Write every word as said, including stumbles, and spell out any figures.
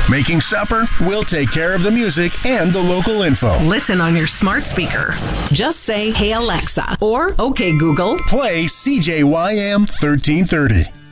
Making supper? We'll take care of the music and the local info. Listen on your smart speaker. Just say, "Hey Alexa," or "Okay Google." Play C J Y M thirteen thirty.